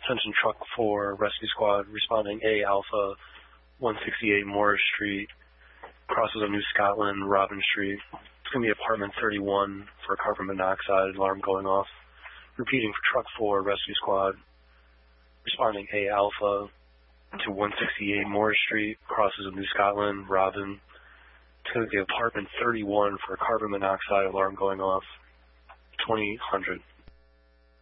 Attention Truck 4, Rescue Squad, responding A Alpha, 168 Morris Street, crosses of New Scotland, Robin Street. It's going to be apartment 31 for carbon monoxide alarm going off. Repeating for Truck 4, Rescue Squad, responding A Alpha to 168 Morris Street, crosses of New Scotland, Robin. It's going to be apartment 31 for carbon monoxide alarm going off, 2000.